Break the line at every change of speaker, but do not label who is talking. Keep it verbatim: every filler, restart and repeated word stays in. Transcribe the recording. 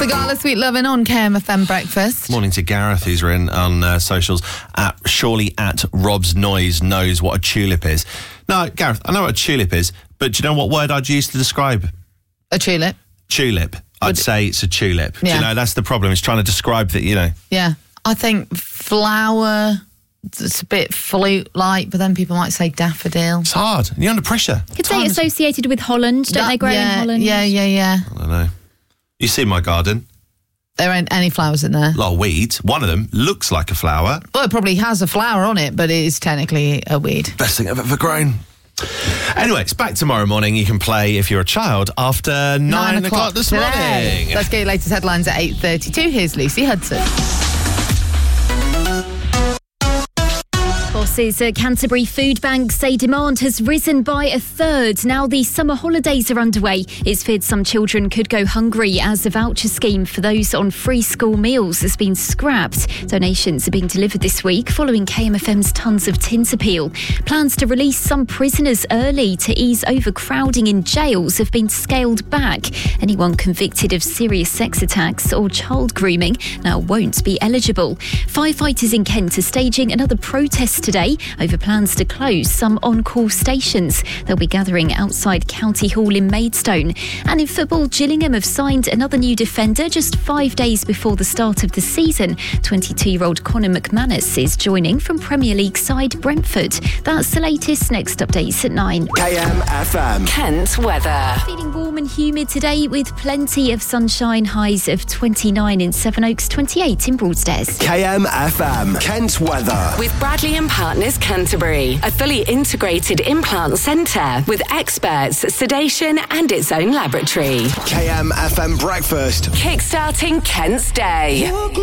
Sigala Sweet Lovin' on K M F M Breakfast.
Morning to Gareth, who's written on uh, socials at surely at Rob's Noise knows what a tulip is. No, Gareth, I know what a tulip is, but do you know what word I'd use to describe?
A tulip.
Tulip. I'd Would... say it's a tulip.
Yeah.
Do you know, that's the problem. It's trying to describe that, you know.
Yeah. I think flower, it's a bit flute-like, but then people might say daffodil.
It's hard. You're under pressure.
Could say associated with Holland. Don't
that,
they grow
yeah,
in Holland?
Yeah, yeah, yeah.
I don't know. You see my garden?
There ain't any flowers in there.
A lot of weeds. One of them looks like a flower.
Well, it probably has a flower on it, but it is technically a weed.
Best thing I've ever grown. Anyway, it's back tomorrow morning. You can play, if you're a child, after nine, nine o'clock, o'clock this
today.
morning.
Let's get your latest headlines at eight thirty-two. Here's Lucy Hudson.
Bosses at Canterbury Food Bank say demand has risen by a third. Now the summer holidays are underway. It's feared some children could go hungry as the voucher scheme for those on free school meals has been scrapped. Donations are being delivered this week following K M F M's Tons of Tins appeal. Plans to release some prisoners early to ease overcrowding in jails have been scaled back. Anyone convicted of serious sex attacks or child grooming now won't be eligible. Firefighters in Kent are staging another protest today over plans to close some on-call stations. They'll be gathering outside County Hall in Maidstone. And in football, Gillingham have signed another new defender just five days before the start of the season. twenty-two-year-old Conor McManus is joining from Premier League side Brentford. That's the latest. Next updates at nine.
K M F M.
Kent weather.
Feeling warm and humid today with plenty of sunshine. Highs of twenty-nine in Sevenoaks, twenty-eight in Broadstairs.
K M F M. Kent weather.
With Bradley and Partners Canterbury, a fully integrated implant centre with experts, sedation and its own laboratory.
K M F M Breakfast.
Kickstarting Kent's day.